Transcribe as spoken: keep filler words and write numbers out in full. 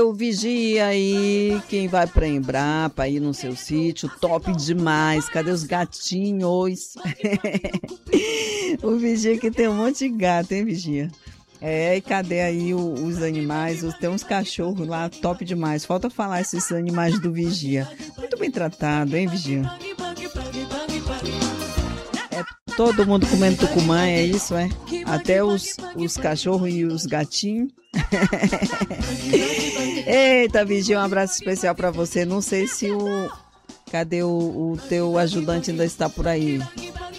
O vigia aí, quem vai pra Embrapa aí no seu sítio, top demais. Cadê os gatinhos? O vigia que tem um monte de gato, hein, vigia? É, e cadê aí o- os animais? Os- Tem uns cachorros lá, top demais. Falta falar esses animais do vigia. Muito bem tratado, hein, vigia? É todo mundo comendo tucumã, é isso, é? Até os, os cachorros e os gatinhos. Eita, vigia, um abraço especial pra você. Não sei se o... Cadê o, o teu ajudante ainda está por aí?